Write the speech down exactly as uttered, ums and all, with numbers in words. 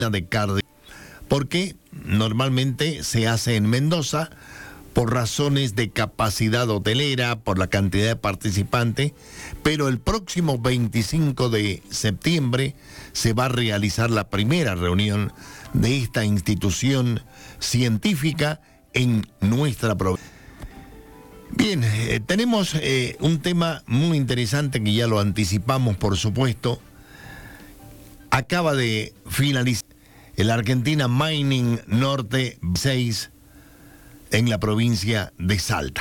de cardio, porque normalmente se hace en Mendoza por razones de capacidad hotelera, por la cantidad de participantes, pero el próximo veinticinco de septiembre se va a realizar la primera reunión de esta institución científica en nuestra provincia. Bien, eh, tenemos eh, un tema muy interesante que ya lo anticipamos, por supuesto. Acaba de finalizar el Argentina Mining Norte seis en la provincia de Salta.